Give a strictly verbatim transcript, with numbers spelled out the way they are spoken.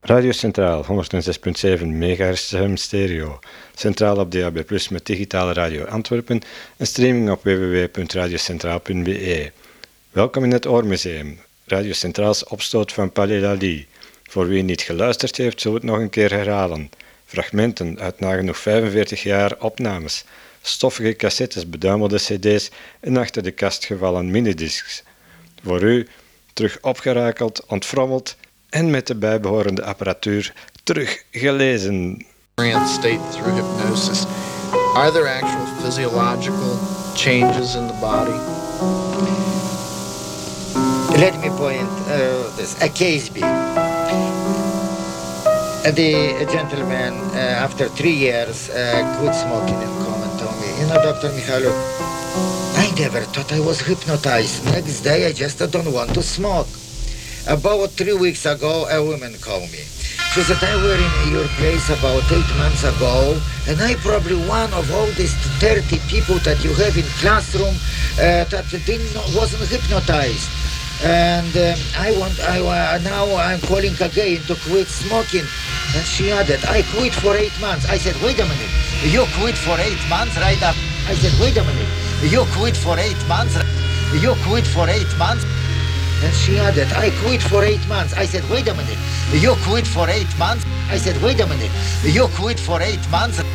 Radio Centraal, honderdzes komma zeven megahertz stereo. Centraal op D A B plus, met digitale radio Antwerpen en streaming op w w w punt radiocentraal punt b e. Welkom in het Oormuseum, Radio Centraals opstoot van Palais Lally. Voor wie niet geluisterd heeft, zullen we het nog een keer herhalen. Fragmenten uit nagenoeg vijfenveertig jaar opnames, stoffige cassettes, beduimelde cd's en achter de kast gevallen minidiscs. Voor u terug opgerakeld, ontfrommeld en met de bijbehorende apparatuur terug gelezen. State through hypnosis. Are there actual physiological changes in the body? Let me point uh, this. A case B. Uh, the a gentleman, uh, after three years, uh, quit smoking and come and told me, you know, Doctor Mikhailov, I never thought I was hypnotized. Next day, I just don't want to smoke. About three weeks ago, a woman called me. She said, I were in your place about eight months ago, and I probably one of all these thirty people that you have in classroom uh, that didn't wasn't hypnotized. And um, I want, I uh, now I'm calling again to quit smoking. And she added, I quit for eight months. I said, wait a minute, you quit for eight months right up. I said, wait a minute, you quit for eight months. You quit for eight months. And she added, I quit for eight months. I said, wait a minute, you quit for eight months. I said, wait a minute, you quit for eight months.